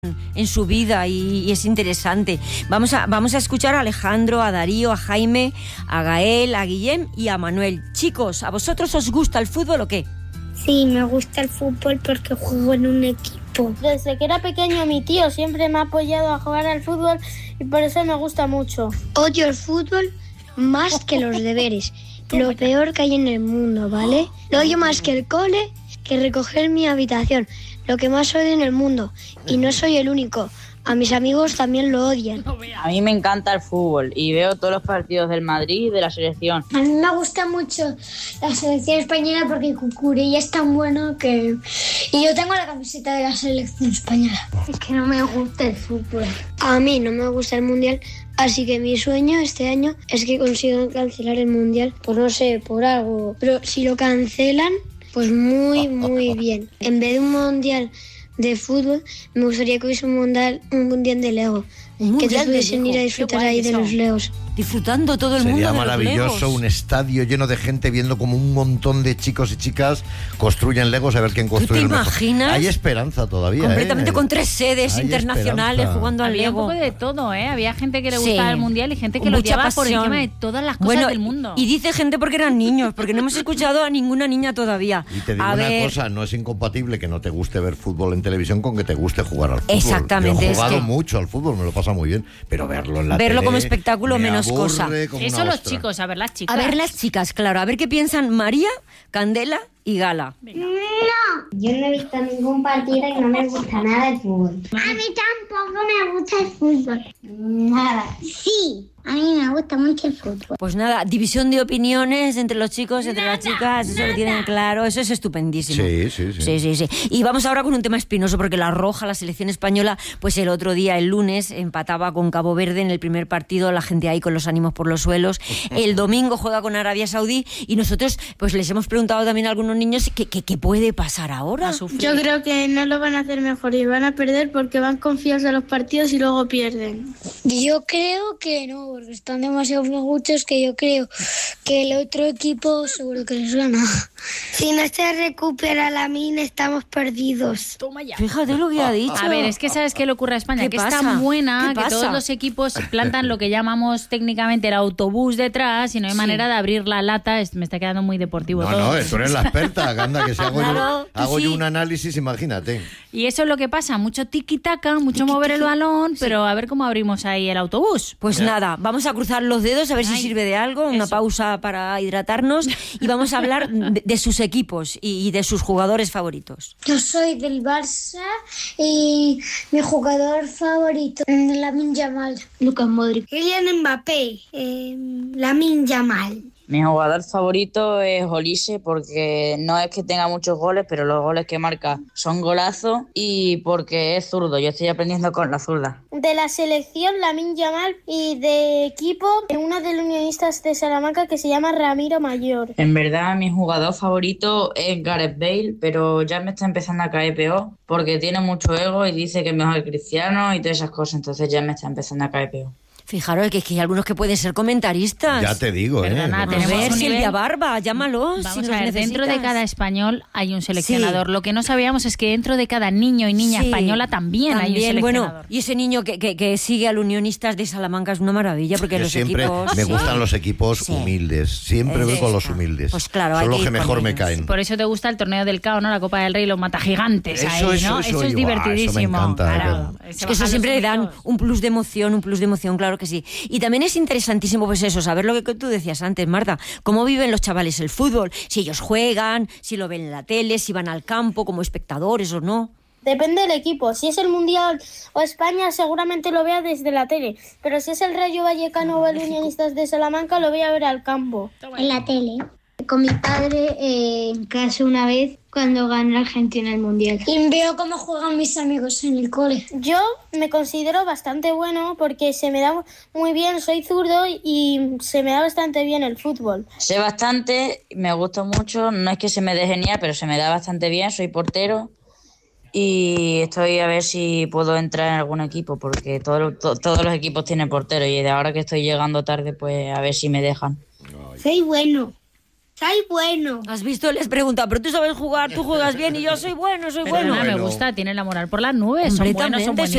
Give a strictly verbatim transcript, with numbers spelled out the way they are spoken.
en su vida y, y es interesante. Vamos a, vamos a escuchar a Alejandro, a Darío, a Jaime, a Gael, a Guillem y a Manuel. Chicos, ¿a vosotros os gusta el fútbol o qué? Sí, me gusta el fútbol porque juego en un equipo. Desde que era pequeño mi tío siempre me ha apoyado a jugar al fútbol y por eso me gusta mucho. Odio el fútbol más que los deberes. Lo peor que hay en el mundo, ¿vale? Lo odio más que el cole, que recoger mi habitación. Lo que más odio en el mundo. Y no soy el único. A mis amigos también lo odian. A mí me encanta el fútbol y veo todos los partidos del Madrid y de la selección. A mí me gusta mucho la selección española porque Cucurella es tan bueno que... Y yo tengo la camiseta de la selección española. Es que no me gusta el fútbol. A mí no me gusta el mundial, así que mi sueño este año es que consigan cancelar el mundial, pues no sé, por algo. Pero si lo cancelan, pues muy, muy bien. En vez de un mundial de fútbol, me gustaría que hubiese un mundial, un mundial de Lego. Que te pudiesen ir a disfrutar ahí de los Legos. Disfrutando todo el Sería mundo de maravilloso los Legos. Un estadio lleno de gente viendo como un montón de chicos y chicas construyen Legos, a ver quién construye ¿Tú te el mejor. imaginas? Hay esperanza todavía. Completamente ¿eh? con tres sedes Hay internacionales esperanza. jugando al Había Lego. un poco de todo, ¿eh? Había gente que le Sí. gustaba el mundial y gente que lo Mucha llevaba por pasión. encima de todas las cosas Bueno, del mundo. Y dice gente porque eran niños, porque no hemos escuchado a ninguna niña todavía. Y te digo a una ver, cosa, no es incompatible que no te guste ver fútbol en televisión con que te guste jugar al fútbol. Exactamente, Yo he es jugado que- mucho al fútbol, me lo pasa muy bien, pero verlo en la Verlo tele como espectáculo, me menos aburre cosa. como Eso una los ostra. chicos, a ver las chicas. a ver las chicas, claro, a ver qué piensan María, Candela y Gala. Yo no he visto ningún partido y no me gusta nada el fútbol. A mí tampoco me gusta el fútbol. Nada. Sí, a mí me gusta mucho el fútbol. Pues nada, división de opiniones entre los chicos, entre las chicas, eso lo tienen claro, eso es estupendísimo. Sí, sí, sí. Sí, sí, sí. Y vamos ahora con un tema espinoso, porque la Roja, la selección española, pues el otro día, el lunes, empataba con Cabo Verde en el primer partido, la gente ahí con los ánimos por los suelos. El domingo juega con Arabia Saudí y nosotros pues les hemos preguntado también a algunos niños qué, qué, qué puede pasar ahora. A sufrir. Yo creo que no lo van a hacer mejor y van a perder porque van confiados a los partidos y luego pierden. Yo creo que no, porque están demasiado flojuchos que yo creo que el otro equipo seguro que les gana. Si no se recupera la mina, estamos perdidos. Toma ya. Fíjate lo que ha dicho. A ver, es que ¿sabes qué le ocurre a España? ¿Qué Que pasa? es tan buena ¿Qué que pasa? todos los equipos plantan lo que llamamos técnicamente el autobús detrás y no hay Sí. manera de abrir la lata. Es- Me está quedando muy deportivo No, todo. no, tú eres la experta, anda, que si hago, Claro, yo, tú hago yo sí. un análisis, imagínate. Y eso es lo que pasa, mucho tiki-taka, mucho mover el balón, pero a ver cómo abrimos ahí el autobús. Pues nada, vamos a cruzar los dedos a ver si Ay, sirve de algo, una eso. pausa para hidratarnos y vamos a hablar de, de sus equipos y, y de sus jugadores favoritos. Yo soy del Barça y mi jugador favorito es Lamine Yamal. Lucas Modric. Kylian Mbappé. Eh, Lamine Yamal. Mi jugador favorito es Olise porque no es que tenga muchos goles, pero los goles que marca son golazos y porque es zurdo. Yo estoy aprendiendo con la zurda. De la selección, Lamine Yamal, y de equipo, uno de los unionistas de Salamanca que se llama Ramiro Mayor. En verdad, mi jugador favorito es Gareth Bale, pero ya me está empezando a caer peor porque tiene mucho ego y dice que es mejor que Cristiano y todas esas cosas. Entonces ya me está empezando a caer peor. Fijaros que, que hay algunos que pueden ser comentaristas. Ya te digo, Perdona, ¿eh? A tenemos ver, un Silvia nivel- Barba, llámalos. Vamos si a los ver, dentro de necesitas. cada español hay un seleccionador. Sí. Lo que no sabíamos es que dentro de cada niño y niña Sí, española también, hay un seleccionador. Bueno, y ese niño que, que, que sigue al Unionistas de Salamanca es una maravilla porque Yo los siempre equipos... me Sí. gustan los equipos Sí. humildes. Siempre voy con los humildes. Pues claro, hay Son los que que ir con mejor me ellos. caen. Por eso te gusta el torneo del Cao, ¿no? La Copa del Rey, los matagigantes Eso, ahí, eso, ¿no? eso, es guau, eso me divertidísimo. encanta, Claro, claro. se Es que eso bajan siempre los le dan humillos. un plus de emoción, un plus de emoción, claro que sí. Y también es interesantísimo, pues eso, saber lo que tú decías antes, Marta, cómo viven los chavales el fútbol, si ellos juegan, si lo ven en la tele, si van al campo como espectadores o no. Depende del equipo. Si es el Mundial o España, seguramente lo vea desde la tele. Pero si es el Rayo Vallecano o el Unionistas de Salamanca, lo voy a ver al campo. En la tele. Con mi padre eh, en casa una vez cuando ganó Argentina el Mundial. Y veo cómo juegan mis amigos en el cole. Yo me considero bastante bueno porque se me da muy bien, soy zurdo y se me da bastante bien el fútbol. Sé bastante, me gusta mucho, no es que se me dé genial, pero se me da bastante bien, soy portero y estoy a ver si puedo entrar en algún equipo porque todo, to- todos los equipos tienen portero y de ahora que estoy llegando tarde, pues a ver si me dejan. Soy bueno. Soy bueno. ¿Has visto? Les pregunta, pero tú sabes jugar, tú juegas bien y yo soy bueno, soy Perdona, bueno. me gusta, tiene la moral por las nubes, son buenos, son Completamente, buenísimos.